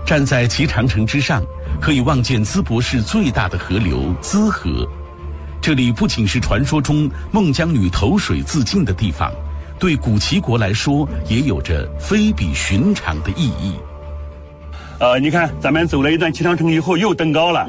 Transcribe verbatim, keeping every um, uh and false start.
站在齐长城之上，可以望见淄博市最大的河流淄河。这里不仅是传说中孟姜女投水自尽的地方，对古齐国来说也有着非比寻常的意义。 呃，你看咱们走了一段齐长城以后又登高了，